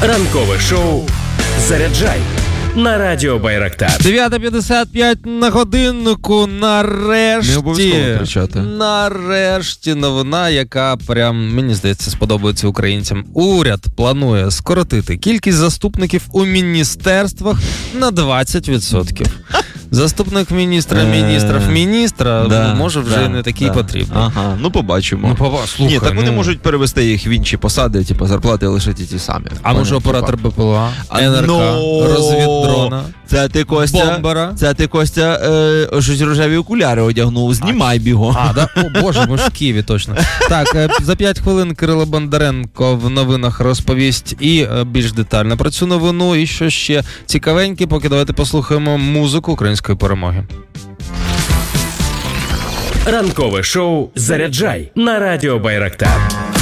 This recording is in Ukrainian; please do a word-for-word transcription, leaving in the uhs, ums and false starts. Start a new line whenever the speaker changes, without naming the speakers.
Ранкове шоу «Заряджай» на радіо Байрактар.
дев'ята п'ятдесят п'ять на годиннику. Нарешті.
Не обов'язково кричати.
Нарешті новина, яка прям, мені здається, сподобається українцям. Уряд планує скоротити кількість заступників у міністерствах на двадцять відсотків. Заступник міністра, міністрів, міністра,
да,
може вже
да,
не такий
да.
потрібний.
Ага, ну побачимо.
Ну, поба... Слухай,
Ні, так вони
ну...
можуть перевести їх в інші посади, типу зарплати лишити ті самі.
А може оператор БПЛА, ен ер ка,
ну...
розвіддрона,
Це ти, Костя,
бомбера.
Це ти, Костя, е, щось рожеві окуляри одягнув. Знімай бігом.
А, да? О, боже, ми ж в Києві точно. Так, за п'ять хвилин Кирило Бондаренко в новинах розповість і більш детально про цю новину, і що ще цікавеньке, поки давайте послухаємо музику української перемоги.
Ранкове шоу «Заряджай» на радіо Байрактар.